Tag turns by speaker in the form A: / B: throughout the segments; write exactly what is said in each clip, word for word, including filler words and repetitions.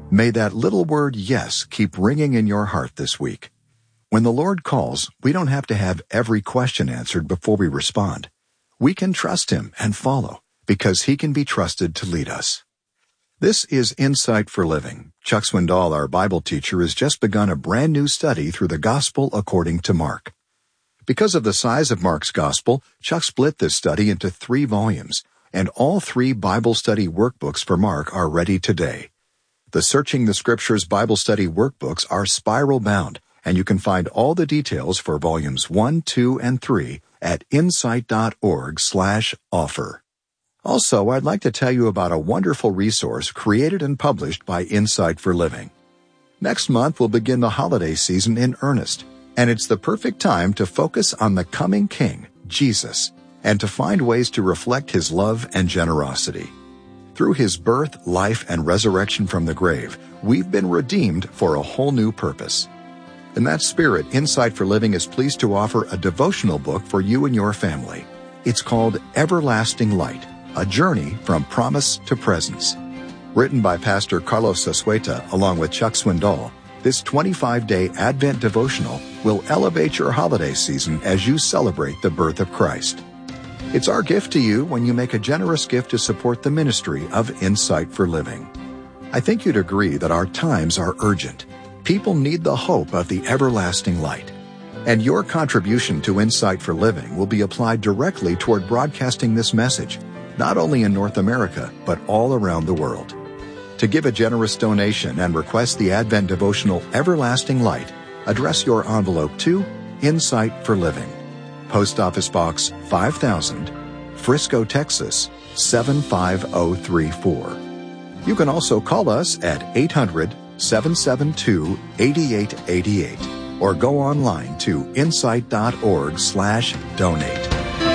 A: May that little word yes keep ringing in your heart this week. When the Lord calls, we don't have to have every question answered before we respond. We can trust Him and follow, because He can be trusted to lead us. This is Insight for Living. Chuck Swindoll, our Bible teacher, has just begun a brand new study through the Gospel according to Mark. Because of the size of Mark's Gospel, Chuck split this study into three volumes, and all three Bible study workbooks for Mark are ready today. The Searching the Scriptures Bible Study workbooks are spiral-bound, and you can find all the details for volumes one, two, and three at insight.org slash offer. Also, I'd like to tell you about a wonderful resource created and published by Insight for Living. Next month, we'll begin the holiday season in earnest, and it's the perfect time to focus on the coming King, Jesus, and to find ways to reflect His love and generosity. Through His birth, life, and resurrection from the grave, we've been redeemed for a whole new purpose. In that spirit, Insight for Living is pleased to offer a devotional book for you and your family. It's called Everlasting Light, a journey from promise to presence. Written by Pastor Carlos Sasueta along with Chuck Swindoll, this twenty-five day Advent devotional will elevate your holiday season as you celebrate the birth of Christ. It's our gift to you when you make a generous gift to support the ministry of Insight for Living. I think you'd agree that our times are urgent. People need the hope of the everlasting light. And your contribution to Insight for Living will be applied directly toward broadcasting this message, not only in North America, but all around the world. To give a generous donation and request the Advent devotional Everlasting Light, address your envelope to Insight for Living, Post Office Box five thousand, Frisco, Texas seven five zero three four. You can also call us at eight hundred, seven seven two, eight eight eight eight or go online to insight.org slash donate.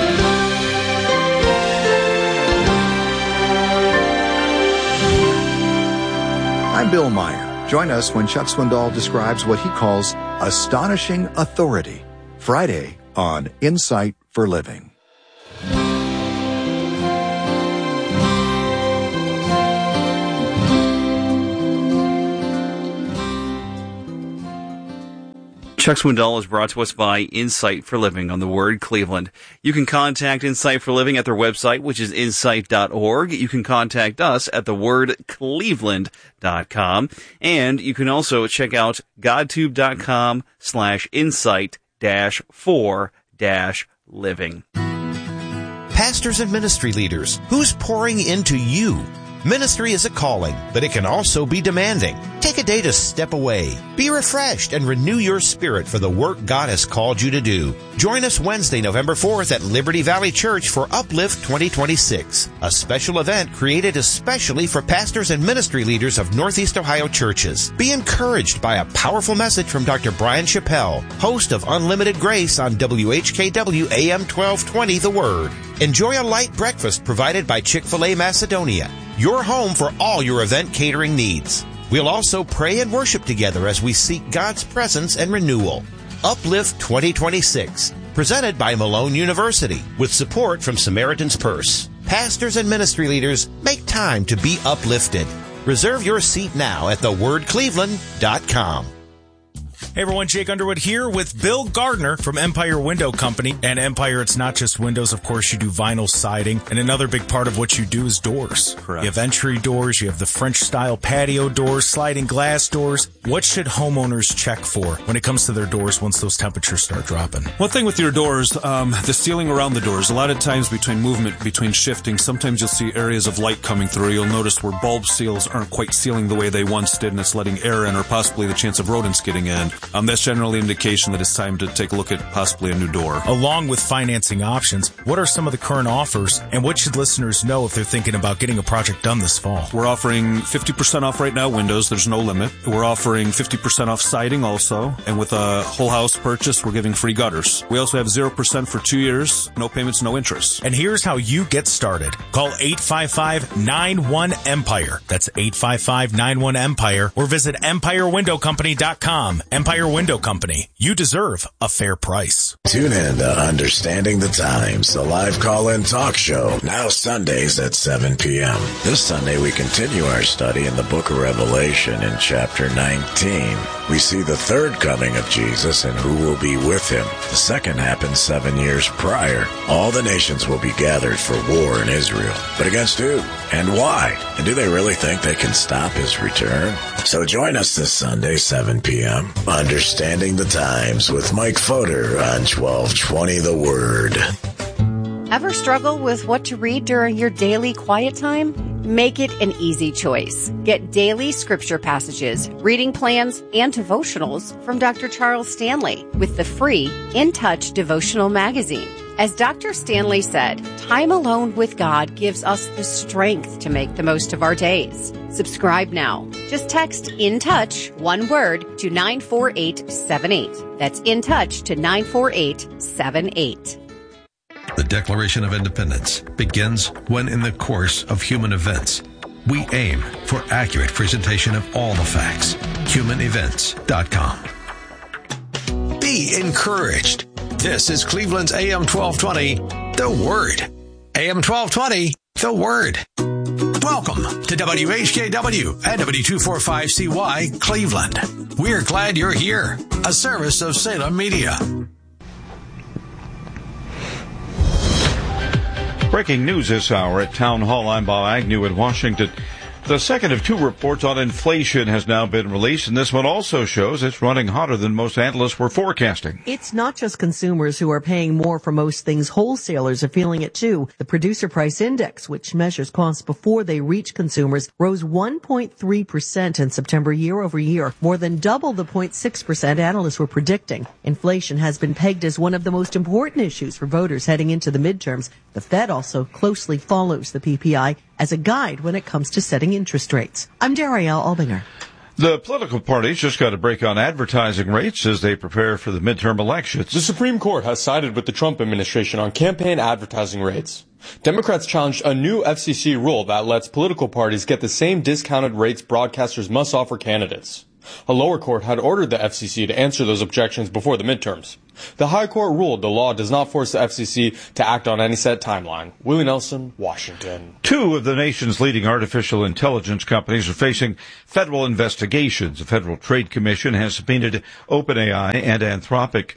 A: I'm Bill Meyer. Join us when Chuck Swindoll describes what he calls astonishing authority, Friday on Insight for Living.
B: Chuck Swindoll is brought to us by Insight for Living on the Word Cleveland. You can contact Insight for Living at their website, which is insight dot org. You can contact us at the word cleveland dot com. And you can also check out godtube.com slash insight dash for dash living.
C: Pastors and ministry leaders, who's pouring into you? Ministry is a calling, but it can also be demanding. Take a day to step away, be refreshed, and renew your spirit for the work God has called you to do. Join us Wednesday, November fourth at Liberty Valley Church for Uplift twenty twenty-six, a special event created especially for pastors and ministry leaders of Northeast Ohio churches. Be encouraged by a powerful message from Doctor Brian Chappell, host of Unlimited Grace on W H K W A M twelve twenty The Word. Enjoy a light breakfast provided by Chick-fil-A Macedonia, your home for all your event catering needs. We'll also pray and worship together as we seek God's presence and renewal. Uplift twenty twenty-six, presented by Malone University, with support from Samaritan's Purse. Pastors and ministry leaders, make time to be uplifted. Reserve your seat now at the word cleveland dot com.
D: Hey everyone, Jake Underwood here with Bill Gardner from Empire Window Company. And Empire, it's not just windows, of course, you do vinyl siding. And another big part of what you do is doors.
E: Correct.
D: You have entry doors, you have the French-style patio doors, sliding glass doors. What should homeowners check for when it comes to their doors once those temperatures start dropping?
E: One thing with your doors, um, the sealing around the doors. A lot of times between movement, between shifting, sometimes you'll see areas of light coming through. You'll notice where bulb seals aren't quite sealing the way they once did, and it's letting air in or possibly the chance of rodents getting in. Um, that's generally an indication that it's time to take a look at possibly a new door.
D: Along with financing options, what are some of the current offers, and what should listeners know if they're thinking about getting a project done this fall?
E: We're offering fifty percent off right now windows. There's no limit. We're offering fifty percent off siding also, and with a whole house purchase, we're giving free gutters. We also have zero percent for two years, no payments, no interest.
D: And here's how you get started. Call eight five five, nine one, EMPIRE. That's eight five five, nine one, EMPIRE, or visit empire window company dot com. Empire Empire Window Company. You deserve a fair price.
F: Tune in to Understanding the Times, the live call-in talk show, now Sundays at seven p.m. This Sunday, we continue our study in the book of Revelation in chapter nineteen. We see the third coming of Jesus and who will be with him. The second happened seven years prior. All the nations will be gathered for war in Israel. But against who? And why? And do they really think they can stop his return? So join us this Sunday, seven p.m. Understanding the Times with Mike Fodor on twelve twenty The Word.
G: Ever struggle with what to read during your daily quiet time? Make it an easy choice. Get daily scripture passages, reading plans, and devotionals from Doctor Charles Stanley with the free In Touch devotional magazine. As Doctor Stanley said, time alone with God gives us the strength to make the most of our days. Subscribe now. Just text In Touch, one word, to nine four eight seven eight. That's In Touch to nine four eight seven eight.
H: The Declaration of Independence begins when, in the course of human events, we aim for accurate presentation of all the facts. human events dot com. Be encouraged. This is Cleveland's A M twelve twenty, The Word. A M twelve twenty, The Word. Welcome to W H K W and W two forty-five C Y, Cleveland. We're glad you're here. A service of Salem Media.
I: Breaking news this hour at Town Hall. I'm Bob Agnew in Washington. The second of two reports on inflation has now been released, and this one also shows it's running hotter than most analysts were forecasting.
J: It's not just consumers who are paying more for most things. Wholesalers are feeling it too. The Producer Price Index, which measures costs before they reach consumers, rose one point three percent in September year over year, more than double the zero point six percent analysts were predicting. Inflation has been pegged as one of the most important issues for voters heading into the midterms. The Fed also closely follows the P P I as a guide when it comes to setting interest rates. I'm Darielle Albinger.
I: The political parties just got a break on advertising rates as they prepare for the midterm elections.
K: The Supreme Court has sided with the Trump administration on campaign advertising rates. Democrats challenged a new F C C rule that lets political parties get the same discounted rates broadcasters must offer candidates. A lower court had ordered the F C C to answer those objections before the midterms. The high court ruled the law does not force the F C C to act on any set timeline. Willie Nelson, Washington.
I: Two of the nation's leading artificial intelligence companies are facing federal investigations. The Federal Trade Commission has subpoenaed OpenAI and Anthropic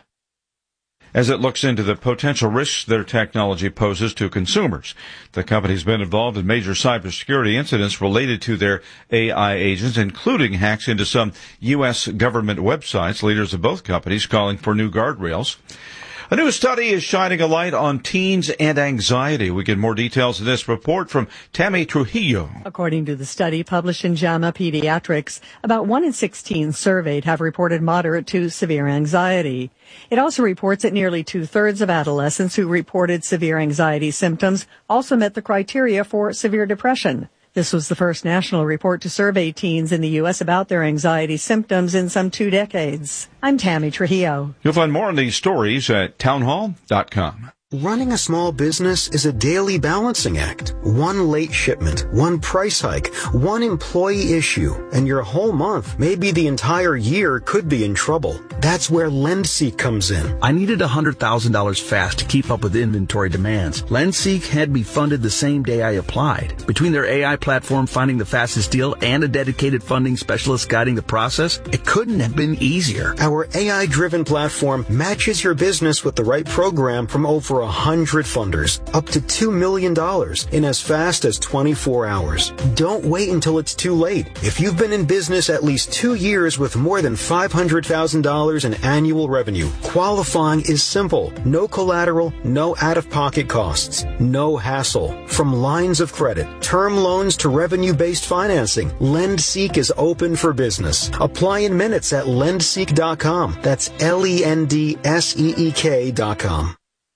I: as it looks into the potential risks their technology poses to consumers. The company's been involved in major cybersecurity incidents related to their A I agents, including hacks into some U S government websites. Leaders of both companies calling for new guardrails. A new study is shining a light on teens and anxiety. We get more details in this report from Tammy Trujillo.
L: According to the study published in JAMA Pediatrics, about one in six teens surveyed have reported moderate to severe anxiety. It also reports that nearly two-thirds of adolescents who reported severe anxiety symptoms also met the criteria for severe depression. This was the first national report to survey teens in the U S about their anxiety symptoms in some two decades. I'm Tammy Trujillo.
I: You'll find more on these stories at townhall dot com.
M: Running a small business is a daily balancing act. One late shipment, one price hike, one employee issue, and your whole month, maybe the entire year, could be in trouble. That's where LendSeek comes in.
N: I needed one hundred thousand dollars fast to keep up with inventory demands. LendSeek had me funded the same day I applied. Between their A I platform finding the fastest deal and a dedicated funding specialist guiding the process, it couldn't have been easier.
M: Our A I-driven platform matches your business with the right program from over one hundred funders, up to two million dollars in as fast as twenty-four hours. Don't wait until it's too late. If you've been in business at least two years with more than five hundred thousand dollars in annual revenue, qualifying is simple. No collateral, no out-of-pocket costs, no hassle. From lines of credit, term loans to revenue-based financing, LendSeek is open for business. Apply in minutes at lendseek dot com. That's L E N D S E E K dot com.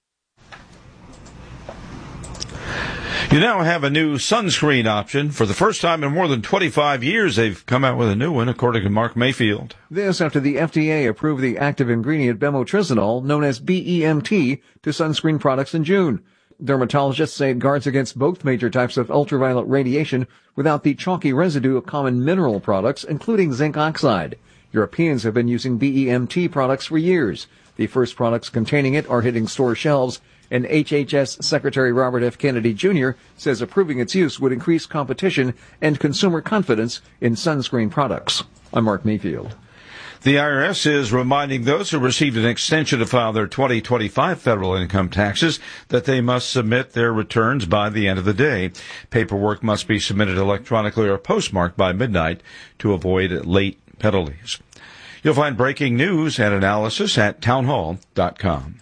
I: You now have a new sunscreen option. For the first time in more than twenty-five years, they've come out with a new one, according to Mark Mayfield.
O: This after the F D A approved the active ingredient bemotrizinol, known as B E M T, to sunscreen products in June. Dermatologists say it guards against both major types of ultraviolet radiation without the chalky residue of common mineral products, including zinc oxide. Europeans have been using B E M T products for years. The first products containing it are hitting store shelves, and H H S Secretary Robert F. Kennedy Junior says approving its use would increase competition and consumer confidence in sunscreen products. I'm Mark Mayfield.
I: The I R S is reminding those who received an extension to file their twenty twenty-five federal income taxes that they must submit their returns by the end of the day. Paperwork must be submitted electronically or postmarked by midnight to avoid late penalties. You'll find breaking news and analysis at townhall dot com.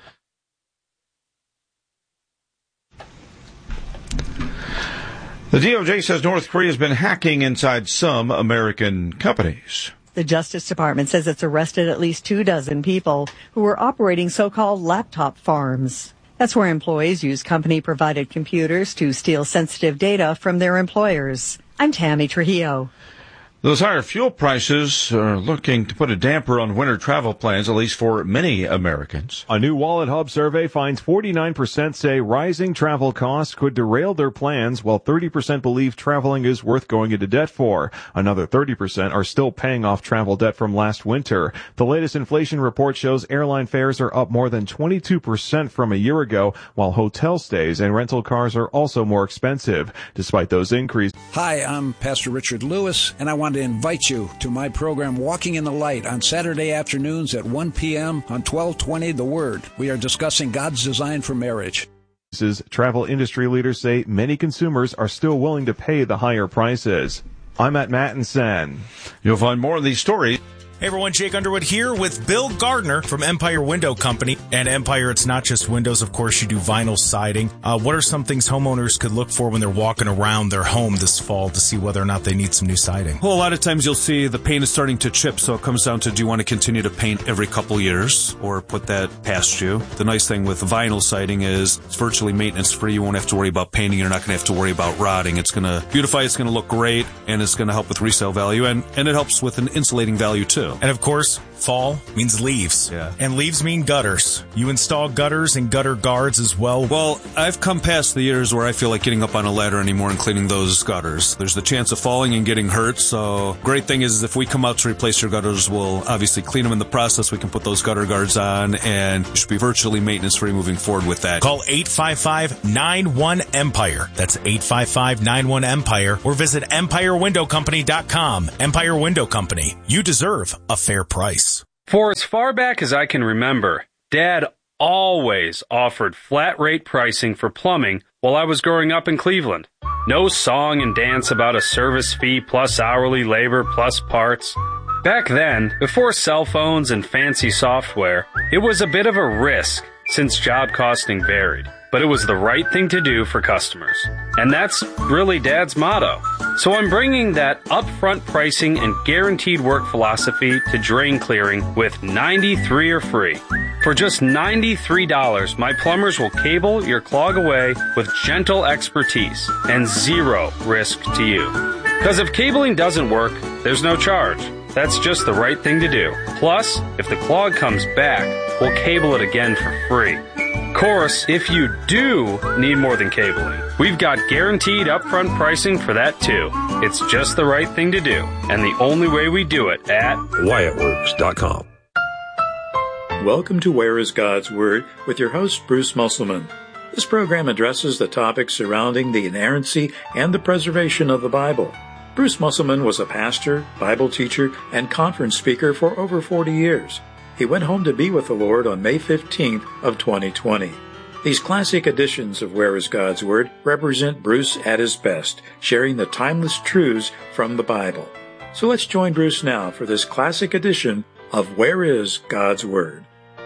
I: The D O J says North Korea has been hacking inside some American companies.
L: The Justice Department says it's arrested at least two dozen people who were operating so-called laptop farms. That's where employees use company-provided computers to steal sensitive data from their employers. I'm Tammy Trujillo.
I: Those higher fuel prices are looking to put a damper on winter travel plans, at least for many Americans.
P: A new Wallet Hub survey finds forty-nine percent say rising travel costs could derail their plans, while thirty percent believe traveling is worth going into debt for. Another thirty percent are still paying off travel debt from last winter. The latest inflation report shows airline fares are up more than twenty-two percent from a year ago, while hotel stays and rental cars are also more expensive. Despite those increases.
Q: Hi, I'm Pastor Richard Lewis, and I want to invite you to my program Walking in the Light on Saturday afternoons at one p.m. on twelve twenty The Word. We are discussing God's design for marriage.
P: Travel industry leaders say many consumers are still willing to pay the higher prices. I'm at Mattinson.
I: You'll find more of these stories.
D: Hey everyone, Jake Underwood here with Bill Gardner from Empire Window Company. And Empire, it's not just windows, of course, you do vinyl siding. Uh, what are some things homeowners could look for when they're walking around their home this fall to see whether or not they need some new siding?
E: Well, a lot of times you'll see the paint is starting to chip, so it comes down to do you want to continue to paint every couple years or put that past you? The nice thing with vinyl siding is it's virtually maintenance free. You won't have to worry about painting. You're not going to have to worry about rotting. It's going to beautify, it's going to look great, and it's going to help with resale value, and, and it helps with an insulating value too.
D: And of course, fall means leaves.
E: Yeah.
D: And leaves mean gutters. You install gutters and gutter guards as well.
E: Well, I've come past the years where I feel like getting up on a ladder anymore and cleaning those gutters. There's the chance of falling and getting hurt, so great thing is if we come out to replace your gutters, we'll obviously clean them in the process. We can put those gutter guards on, and you should be virtually maintenance-free moving forward with that.
D: Call eight five five, nine one, EMPIRE. That's eight five five, nine one, EMPIRE. Or visit empire window company dot com. Empire Window Company. You deserve a fair price.
R: For as far back as I can remember, Dad always offered flat rate pricing for plumbing while I was growing up in Cleveland. No song and dance about a service fee plus hourly labor plus parts. Back then, before cell phones and fancy software, it was a bit of a risk since job costing varied. But it was the right thing to do for customers. And that's really Dad's motto. So I'm bringing that upfront pricing and guaranteed work philosophy to drain clearing with ninety-three or free. For just ninety-three dollars, my plumbers will cable your clog away with gentle expertise and zero risk to you. Because if cabling doesn't work, there's no charge. That's just the right thing to do. Plus, if the clog comes back, we'll cable it again for free. Of course, if you do need more than cabling, we've got guaranteed upfront pricing for that too. It's just the right thing to do, and the only way we do it at Wyatt Works dot com.
S: Welcome to Where is God's Word with your host, Bruce Musselman. This program addresses the topics surrounding the inerrancy and the preservation of the Bible. Bruce Musselman was a pastor, Bible teacher, and conference speaker for over forty years. He went home to be with the Lord on May fifteenth of twenty twenty. These classic editions of Where is God's Word represent Bruce at his best, sharing the timeless truths from the Bible. So let's join Bruce now for this classic edition of Where is God's Word.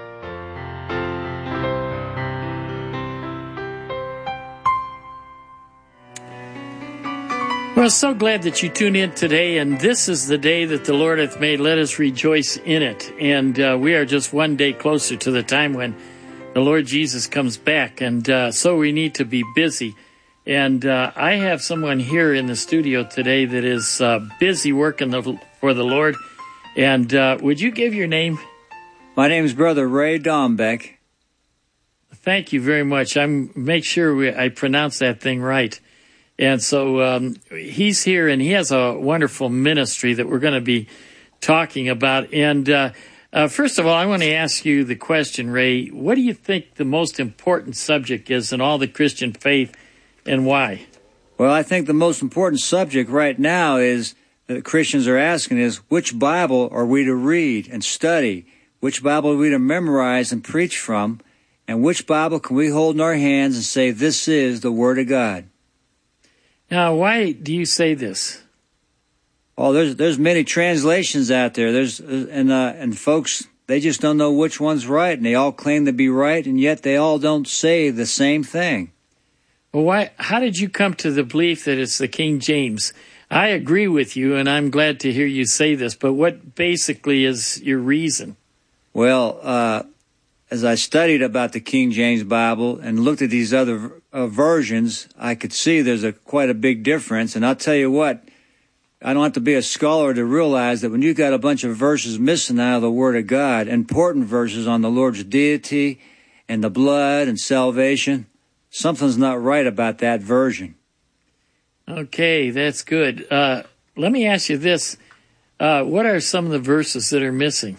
T: Well, so glad that you tune in today, and this is the day that the Lord hath made. Let us rejoice in it. And uh, we are just one day closer to the time when the Lord Jesus comes back, and uh, so we need to be busy. And uh, I have someone here in the studio today that is uh, busy working the, for the Lord. And uh, would you give your name?
U: My name is Brother Ray Dombeck.
T: Thank you very much. I'm make sure we, I pronounce that thing right. And so um, he's here, and he has a wonderful ministry that we're going to be talking about. And uh, uh, first of all, I want to ask you the question, Ray. What do you think the most important subject is in all the Christian faith, and why?
U: Well, I think the most important subject right now is that Christians are asking is, which Bible are we to read and study? Which Bible are we to memorize and preach from? And which Bible can we hold in our hands and say, this is the Word of God?
T: Now, why do you say this?
U: Oh, there's there's many translations out there. There's and uh, and folks, they just don't know which one's right, and they all claim to be right, and yet they all don't say the same thing.
T: Well, why? How did you come to the belief that it's the King James? I agree with you, and I'm glad to hear you say this. But what basically is your reason?
U: Well, uh, as I studied about the King James Bible and looked at these other uh, versions, I could see there's a quite a big difference. And I'll tell you what, I don't have to be a scholar to realize that when you got a bunch of verses missing out of the Word of God, important verses on the Lord's deity and the blood and salvation, something's not right about that version.
T: Okay, that's good. Uh, let me ask you this. Uh, what are some of the verses that are missing?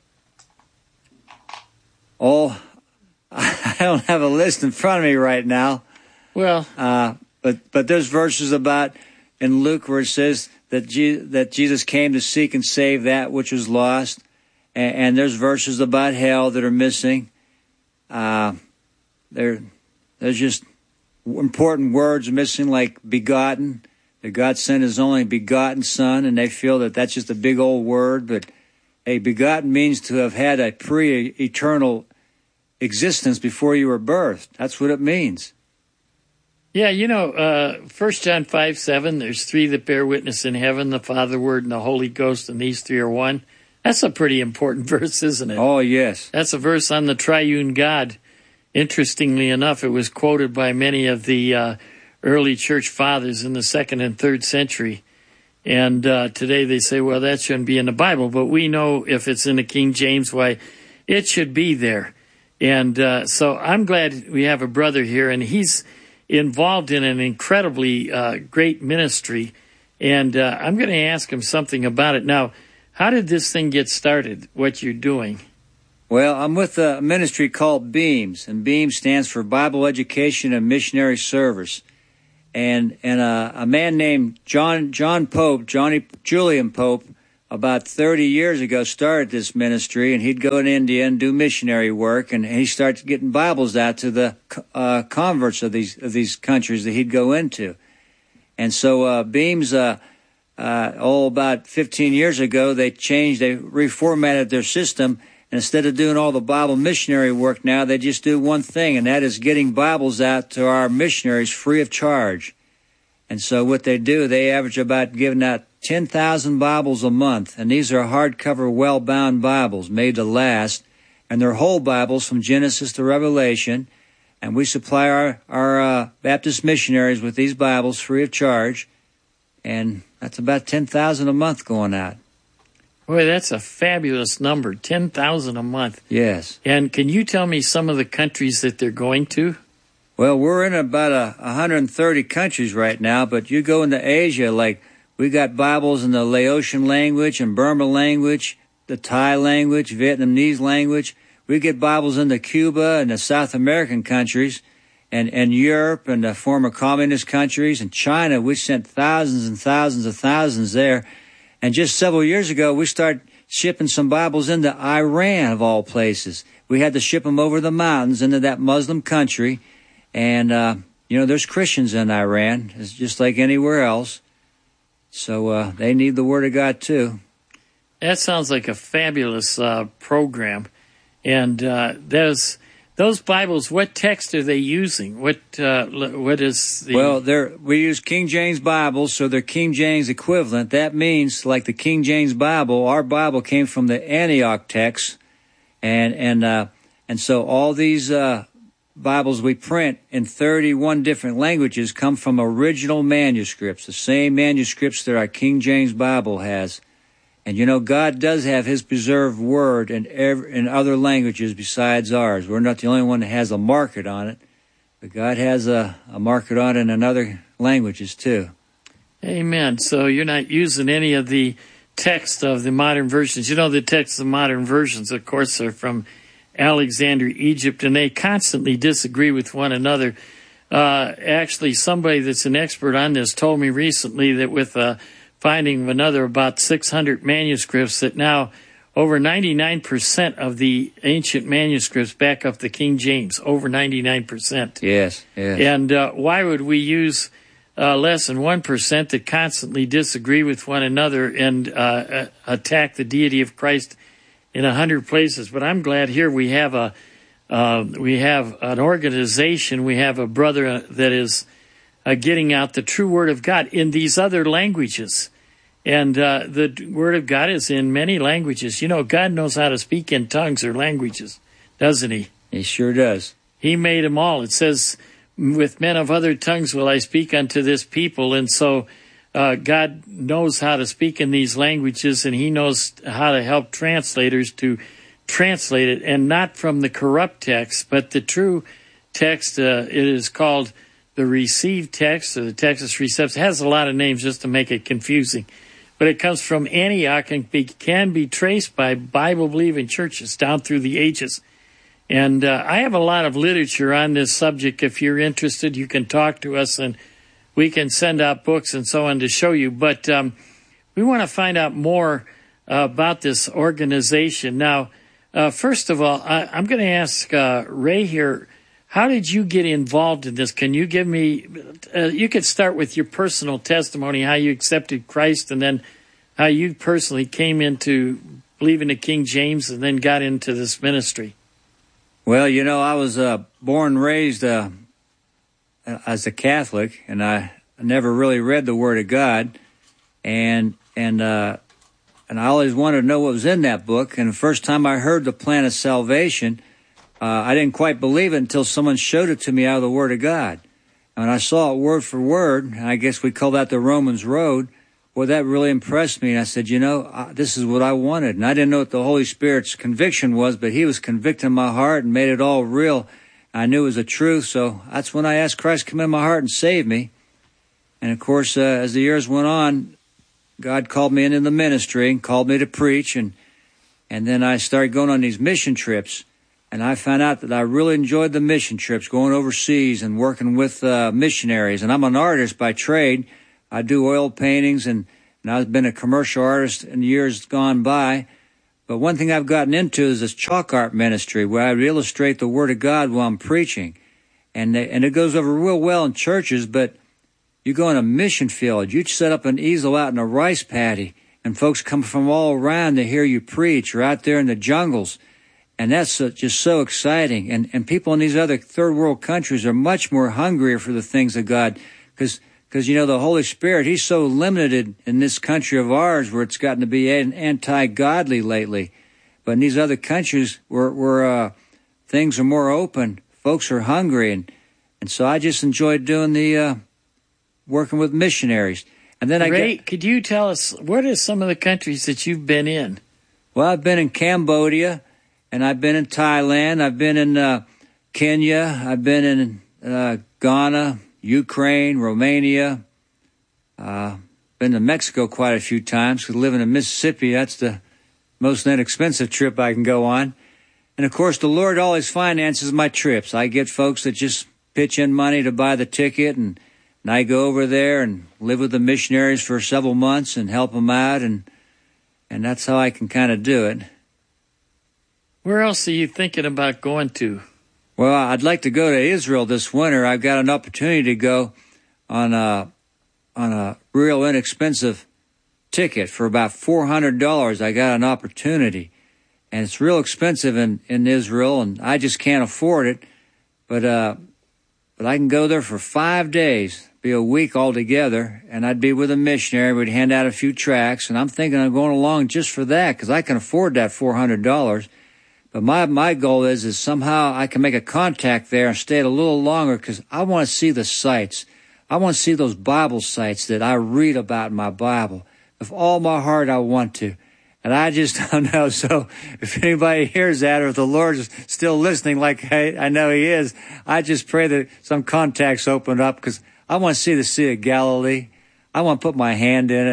U: Oh, I don't have a list in front of me right now.
T: Well,
U: uh, but but there's verses about in Luke where it says that Je- that Jesus came to seek and save that which was lost, and, and there's verses about hell that are missing. Uh, there, there's just important words missing, like begotten. That God sent His only begotten Son, and they feel that that's just a big old word, but a begotten means to have had a pre-eternal existence before you were birthed. That's what it means.
T: Yeah, you know, uh, First John five seven, there's three that bear witness in heaven, the Father, Word, and the Holy Ghost, and these three are one. That's a pretty important verse, isn't it?
U: Oh, yes.
T: That's a verse on the triune God. Interestingly enough, it was quoted by many of the uh, early church fathers in the second and third century. And uh, today they say, well, that shouldn't be in the Bible. But we know if it's in the King James, why, it should be there. And uh, so I'm glad we have a brother here, and he's involved in an incredibly uh, great ministry. And uh, I'm going to ask him something about it. Now, how did this thing get started, what you're doing?
U: Well, I'm with a ministry called BEAMS, and BEAMS stands for Bible Education and Missionary Service. And and uh, a man named John John Pope, Johnny Julian Pope, about thirty years ago started this ministry, and he'd go in India and do missionary work, and he started getting Bibles out to the uh, converts of these of these countries that he'd go into. And so uh, BEAMS, uh, uh, oh, about fifteen years ago, they changed, they reformatted their system. And instead of doing all the Bible missionary work now, they just do one thing, and that is getting Bibles out to our missionaries free of charge. And so what they do, they average about giving out ten thousand Bibles a month. And these are hardcover, well-bound Bibles made to last. And they're whole Bibles from Genesis to Revelation. And we supply our, our uh, Baptist missionaries with these Bibles free of charge. And that's about ten thousand a month going out.
T: Boy, that's a fabulous number, ten thousand a month.
U: Yes.
T: And can you tell me some of the countries that they're going to?
U: Well, we're in about a, one hundred thirty countries right now, but you go into Asia, like we got Bibles in the Laotian language and Burma language, the Thai language, Vietnamese language. We get Bibles into Cuba and the South American countries and, and Europe and the former communist countries and China. We sent thousands and thousands of thousands there. And just several years ago, we started shipping some Bibles into Iran, of all places. We had to ship them over the mountains into that Muslim country. And, uh, you know, there's Christians in Iran. It's just like anywhere else. So uh, they need the Word of God, too.
T: That sounds like a fabulous uh, program. And uh, those those Bibles, what text are they using? What uh, what is the...
U: Well, they're, we use King James Bibles, so they're King James equivalent. That means, like the King James Bible, our Bible came from the Antioch text. And and uh, and so all these uh, Bibles we print in thirty-one different languages come from original manuscripts, the same manuscripts that our King James Bible has. And you know, God does have His preserved word in, every, in other languages besides ours. We're not the only one that has a market on it, but God has a, a market on it in other languages too.
T: Amen. So you're not using any of the text of the modern versions. You know, the texts of modern versions, of course, are from Alexander, Egypt, and they constantly disagree with one another. Uh, actually, somebody that's an expert on this told me recently that with the uh, finding of another about six hundred manuscripts, that now over ninety-nine percent of the ancient manuscripts back up the King James, over ninety-nine percent.
U: Yes, yes.
T: And uh, why would we use uh, less than one percent that constantly disagree with one another and uh, attack the deity of Christ in a hundred places? But I'm glad here we have a uh, we have an organization, we have a brother that is uh, getting out the true Word of God in these other languages. And uh, the Word of God is in many languages. You know, God knows how to speak in tongues or languages, doesn't He?
U: He sure does.
T: He made them all. It says, with men of other tongues will I speak unto this people. And so uh, God knows how to speak in these languages, and He knows how to help translators to translate it, and not from the corrupt text, but the true text. Uh, it is called the received text, or the Textus Receptus. It has a lot of names just to make it confusing. But it comes from Antioch and be, can be traced by Bible-believing churches down through the ages. And uh, I have a lot of literature on this subject. If you're interested, you can talk to us, and we can send out books and so on to show you. But um, we want to find out more uh, about this organization. Now, uh, first of all, I, I'm going to ask uh, Ray here, how did you get involved in this? Can you give me, uh, you could start with your personal testimony, how you accepted Christ, and then how you personally came into believing the King James and then got into this ministry.
U: Well, you know, I was uh, born and raised uh, as a Catholic, and I never really read the Word of God, and and uh, and I always wanted to know what was in that book. And the first time I heard the plan of salvation, uh, I didn't quite believe it until someone showed it to me out of the Word of God. And when I saw it word for word, and I guess we call that the Romans Road, well, that really impressed me. And I said, you know, uh, this is what I wanted. And I didn't know what the Holy Spirit's conviction was, but He was convicting my heart and made it all real. I knew it was the truth, so that's when I asked Christ to come in my heart and save me. And, of course, uh, as the years went on, God called me into the ministry and called me to preach, and and then I started going on these mission trips. And I found out that I really enjoyed the mission trips, going overseas and working with uh, missionaries. And I'm an artist by trade. I do oil paintings, and, and I've been a commercial artist in years gone by. But one thing I've gotten into is this chalk art ministry, where I illustrate the Word of God while I'm preaching. And they, and it goes over real well in churches, but you go in a mission field, you set up an easel out in a rice paddy, and folks come from all around to hear you preach, or out there in the jungles. And that's uh, just so exciting. And and people in these other third world countries are much more hungrier for the things of God, because Because, you know, the Holy Spirit, He's so limited in this country of ours where it's gotten to be anti-godly lately. But in these other countries where, where uh, things are more open, folks are hungry. And, and so I just enjoyed doing the uh, working with missionaries. And then I
T: Ray,
U: got,
T: could you tell us, what are some of the countries that you've been in?
U: Well, I've been in Cambodia, and I've been in Thailand. I've been in uh, Kenya. I've been in uh, Ghana, Ukraine, Romania, uh, been to Mexico quite a few times, because living in Mississippi, that's the most inexpensive trip I can go on. And of course, the Lord always finances my trips. I get folks that just pitch in money to buy the ticket, and, and I go over there and live with the missionaries for several months and help them out, and and that's how I can kind of do it.
T: Where else are you thinking about going to?
U: Well, I'd like to go to Israel this winter. I've got an opportunity to go on a on a real inexpensive ticket for about four hundred dollars. I got an opportunity, and it's real expensive in, in Israel, and I just can't afford it. But uh, but I can go there for five days, be a week altogether, and I'd be with a missionary. We'd hand out a few tracts, and I'm thinking of going along just for that, because I can afford that four hundred dollars. But my, my goal is, is somehow I can make a contact there and stay a little longer, because I want to see the sites. I want to see those Bible sites that I read about in my Bible. With all my heart, I want to. And I just don't know. So if anybody hears that, or if the Lord is still listening like I, I know He is, I just pray that some contacts open up, because I want to see the Sea of Galilee. I want to put my hand in it.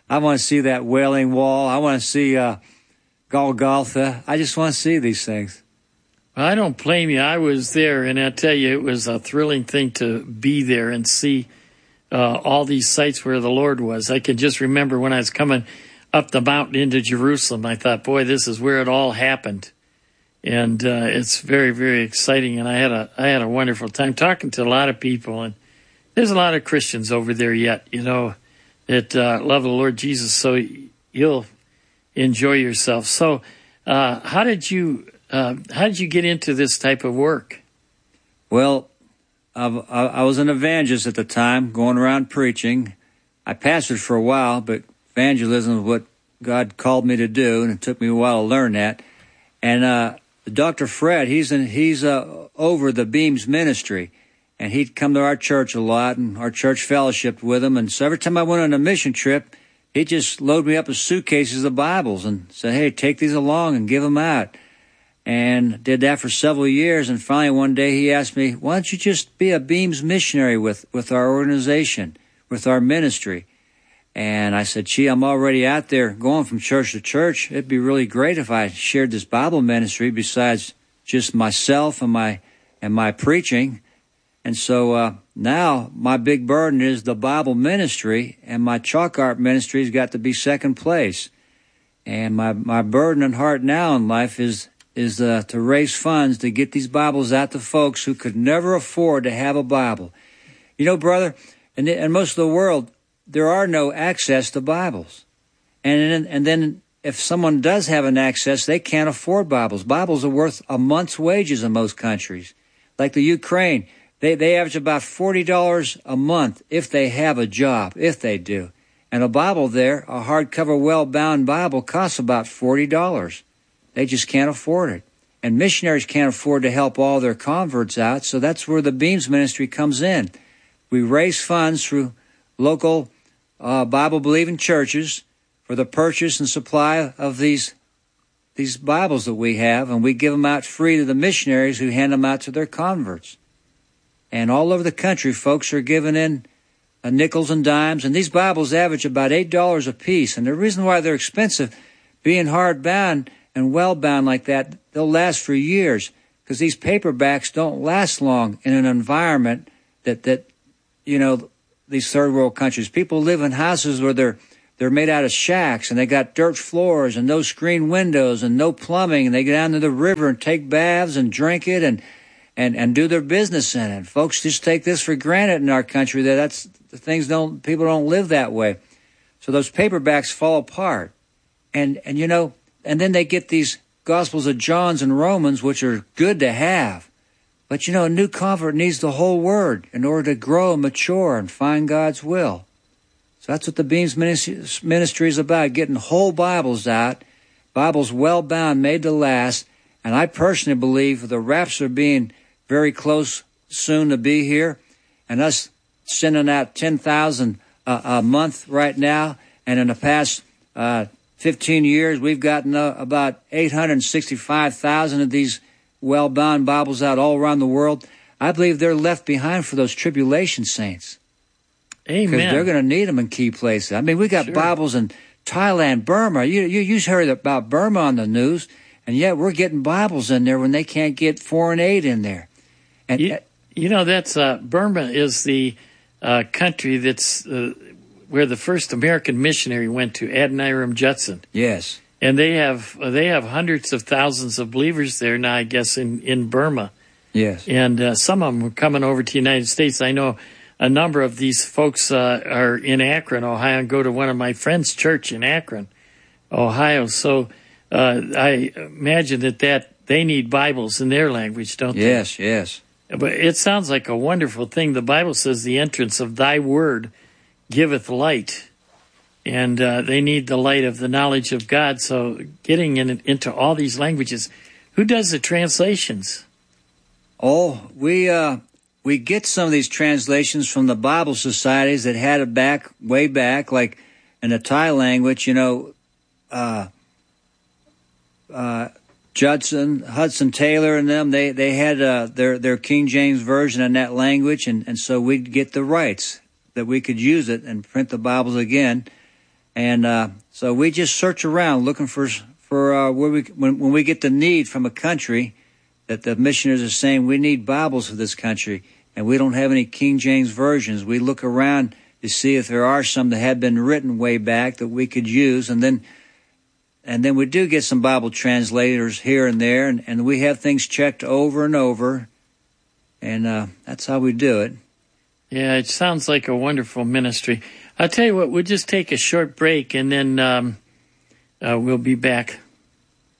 U: I want to see that Wailing Wall. I want to see uh, Golgotha. I just want to see these things.
T: I don't blame you. I was there, and I tell you, it was a thrilling thing to be there and see uh, all these sites where the Lord was. I can just remember when I was coming up the mountain into Jerusalem, I thought, boy, this is where it all happened. And uh, it's very, very exciting, and I had a I had a wonderful time talking to a lot of people, and there's a lot of Christians over there yet, you know, that uh, love the Lord Jesus, so you'll enjoy yourself. So uh, how did you uh, how did you get into this type of work?
U: Well, I, I was an evangelist at the time, going around preaching. I pastored for a while, but evangelism is what God called me to do, and it took me a while to learn that. And uh, Doctor Fred, he's in, he's uh, over the Beams ministry, and he'd come to our church a lot, and our church fellowshiped with him. And so every time I went on a mission trip, he'd just load me up with suitcases of Bibles and say, "Hey, take these along and give them out." And did that for several years. And finally, one day he asked me, "Why don't you just be a Beams missionary with with our organization, with our ministry?" And I said, "Gee, I'm already out there going from church to church. It'd be really great if I shared this Bible ministry besides just myself and my and my preaching." And so uh, now my big burden is the Bible ministry, and my chalk art ministry has got to be second place. And my, my burden and heart now in life is is uh, to raise funds to get these Bibles out to folks who could never afford to have a Bible. You know, brother, in, in most of the world, there are no access to Bibles. And, and then if someone does have an access, they can't afford Bibles. Bibles are worth a month's wages in most countries. Like the Ukraine, they, they average about forty dollars a month if they have a job, if they do. And a Bible there, a hardcover, well-bound Bible, costs about forty dollars. They just can't afford it. And missionaries can't afford to help all their converts out, so that's where the Beams ministry comes in. We raise funds through local uh, Bible-believing churches for the purchase and supply of these these Bibles that we have, and we give them out free to the missionaries who hand them out to their converts. And all over the country, folks are giving in uh, nickels and dimes, and these Bibles average about eight dollars a piece. And the reason why they're expensive, being hard-bound and well-bound like that, they'll last for years, because these paperbacks don't last long in an environment that, that you know, these third world countries. People live in houses where they're they're made out of shacks, and they got dirt floors and no screen windows and no plumbing, and they go down to the river and take baths and drink it and and and do their business in it. Folks just take this for granted in our country, that that's the things don't people don't live that way. So those paperbacks fall apart. And and you know, and then they get these Gospels of John's and Romans, which are good to have. But, you know, a new convert needs the whole Word in order to grow and mature and find God's will. So that's what the Beams ministry is about, getting whole Bibles out, Bibles well-bound, made to last. And I personally believe the rapture being very close soon to be here, and us sending out ten thousand uh, a month right now, and in the past uh, fifteen years, we've gotten uh, about eight hundred sixty-five thousand of these well-bound Bibles out all around the world. I believe they're left behind for those tribulation saints.
T: Amen.
U: Because they're going to need them in key places. I mean, we got sure. Bibles in Thailand, Burma. You, you you heard about Burma on the news, and yet we're getting Bibles in there when they can't get foreign aid in there. And
T: you, you know, that's uh, Burma is the uh, country that's uh, where the first American missionary went to, Adoniram Judson.
U: Yes.
T: And they have they have hundreds of thousands of believers there now, I guess, in, in Burma.
U: Yes.
T: And uh, some of them are coming over to the United States. I know a number of these folks uh, are in Akron, Ohio, and go to one of my friends' church in Akron, Ohio. So uh, I imagine that, that they need Bibles in their language, don't
U: yes,
T: they?
U: Yes,
T: yes. But it sounds like a wonderful thing. The Bible says the entrance of thy word giveth light. And uh, they need the light of the knowledge of God. So getting in, into all these languages, who does the translations?
U: Oh, we uh, we get some of these translations from the Bible societies that had it back, way back, like in the Thai language, you know, uh, uh, Judson, Hudson Taylor and them, they, they had uh, their, their King James Version in that language, and, and so we'd get the rights that we could use it and print the Bibles again. And uh, so we just search around looking for for uh, where we when, when we get the need from a country that the missionaries are saying we need Bibles for this country, and we don't have any King James versions. We look around to see if there are some that had been written way back that we could use, and then and then we do get some Bible translators here and there, and, and we have things checked over and over, and uh, that's how we do it.
T: Yeah, it sounds like a wonderful ministry. I'll tell you what, we'll just take a short break, and then um, uh, we'll be back.